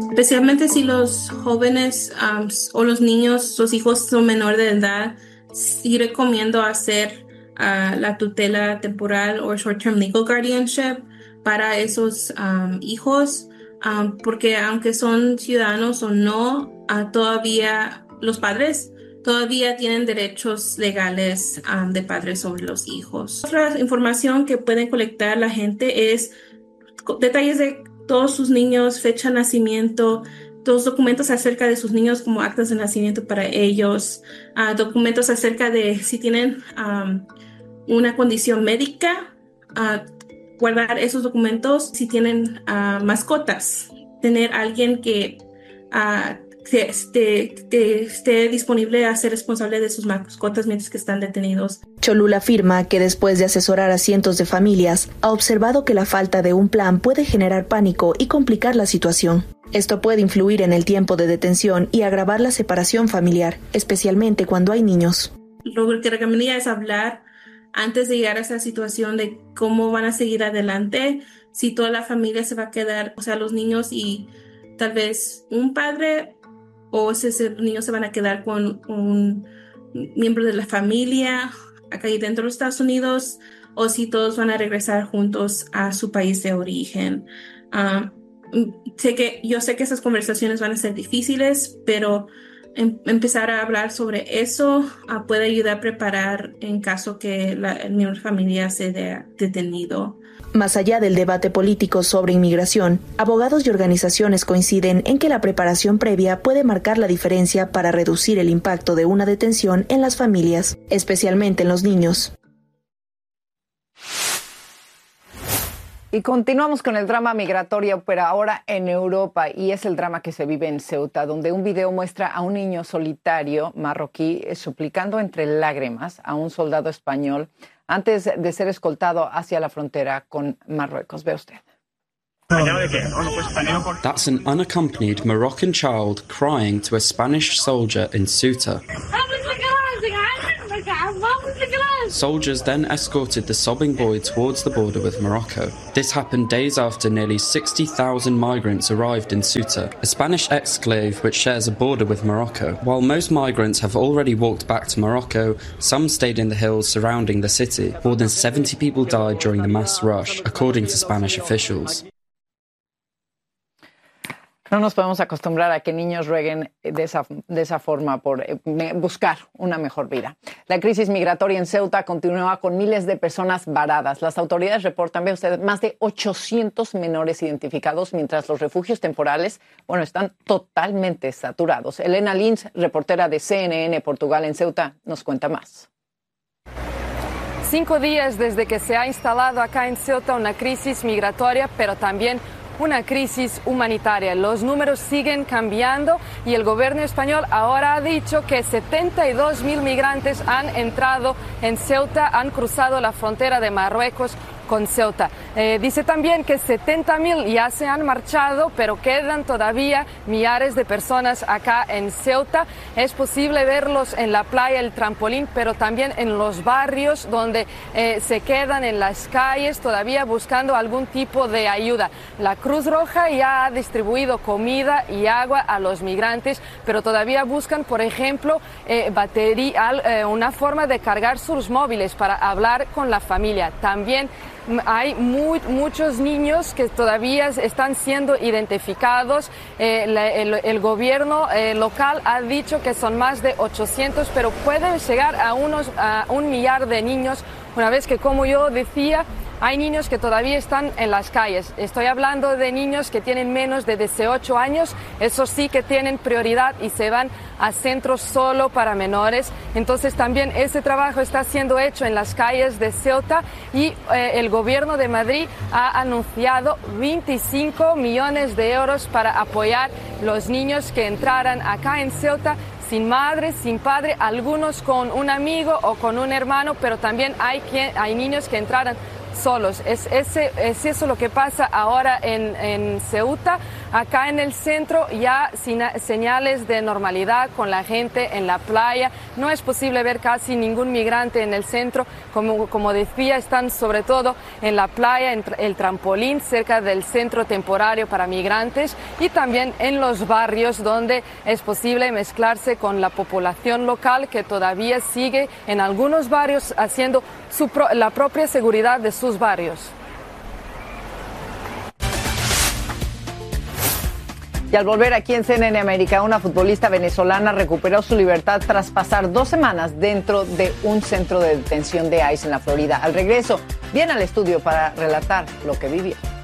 especialmente si los jóvenes o los niños, los hijos son menor de edad, sí recomiendo hacer la tutela temporal o short-term legal guardianship para esos hijos, porque aunque son ciudadanos o no, todavía los padres todavía tienen derechos legales de padres sobre los hijos. Otra información que pueden colectar la gente es detalles de todos sus niños, fecha de nacimiento, todos documentos acerca de sus niños como actas de nacimiento para ellos, documentos acerca de si tienen una condición médica, guardar esos documentos, si tienen mascotas, tener alguien que esté disponible a ser responsable de sus mascotas mientras que están detenidos. Cholula afirma que después de asesorar a cientos de familias, ha observado que la falta de un plan puede generar pánico y complicar la situación. Esto puede influir en el tiempo de detención y agravar la separación familiar, especialmente cuando hay niños. Lo que recomendaría es hablar antes de llegar a esa situación de cómo van a seguir adelante, si toda la familia se va a quedar, o sea, los niños y tal vez un padre, o si esos niños se van a quedar con un miembro de la familia acá y dentro de los Estados Unidos, o si todos van a regresar juntos a su país de origen. Yo sé que esas conversaciones van a ser difíciles, pero empezar a hablar sobre eso puede ayudar a preparar en caso que el miembro de familia se vea detenido. Más allá del debate político sobre inmigración, abogados y organizaciones coinciden en que la preparación previa puede marcar la diferencia para reducir el impacto de una detención en las familias, especialmente en los niños. Y continuamos con el drama migratorio, pero ahora en Europa, y es el drama que se vive en Ceuta, donde un video muestra a un niño solitario marroquí suplicando entre lágrimas a un soldado español antes de ser escoltado hacia la frontera con Marruecos. Ve usted. That's an unaccompanied Moroccan child crying to a Spanish soldier in Ceuta. Soldiers then escorted the sobbing boy towards the border with Morocco. This happened days after nearly 60,000 migrants arrived in Ceuta, a Spanish exclave which shares a border with Morocco. While most migrants have already walked back to Morocco, some stayed in the hills surrounding the city. More than 70 people died during the mass rush, according to Spanish officials. No nos podemos acostumbrar a que niños rueguen de esa forma por buscar una mejor vida. La crisis migratoria en Ceuta continúa con miles de personas varadas. Las autoridades reportan, ve usted, más de 800 menores identificados, mientras los refugios temporales, están totalmente saturados. Elena Lins, reportera de CNN Portugal en Ceuta, nos cuenta más. 5 días desde que se ha instalado acá en Ceuta una crisis migratoria, pero también una crisis humanitaria. Los números siguen cambiando y el gobierno español ahora ha dicho que 72.000 migrantes han entrado en Ceuta, han cruzado la frontera de Marruecos con Ceuta. Dice también que 70.000 ya se han marchado, pero quedan todavía millares de personas acá en Ceuta. Es posible verlos en la playa, el trampolín, pero también en los barrios donde se quedan en las calles todavía buscando algún tipo de ayuda. La Cruz Roja ya ha distribuido comida y agua a los migrantes, pero todavía buscan, por ejemplo, una forma de cargar sus móviles para hablar con la familia. También hay muchos niños que todavía están siendo identificados. El gobierno local ha dicho que son más de 800, pero pueden llegar a 1.000.000 de niños, una vez que, como yo decía, hay niños que todavía están en las calles. Estoy hablando de niños que tienen menos de 18 años. Esos sí que tienen prioridad y se van a centros solo para menores. Entonces también ese trabajo está siendo hecho en las calles de Ceuta y el gobierno de Madrid ha anunciado 25 millones de euros para apoyar los niños que entraran acá en Ceuta sin madre, sin padre, algunos con un amigo o con un hermano, pero también hay niños que entraran solos. Es eso lo que pasa ahora en Ceuta. Acá en el centro ya sin señales de normalidad con la gente en la playa. No es posible ver casi ningún migrante en el centro. Como decía, están sobre todo en la playa, en el trampolín, cerca del centro temporario para migrantes y también en los barrios donde es posible mezclarse con la población local que todavía sigue en algunos barrios haciendo la propia seguridad de sus barrios. Y al volver aquí en CNN América, una futbolista venezolana recuperó su libertad tras pasar 2 semanas dentro de un centro de detención de ICE en la Florida. Al regreso, viene al estudio para relatar lo que vivió.